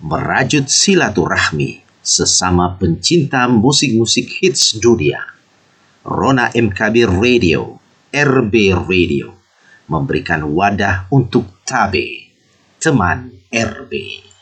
merajut silaturahmi sesama pencinta musik-musik hits dunia. Rona M. Kabir Radio, RB Radio, memberikan wadah untuk Tabe, teman RB.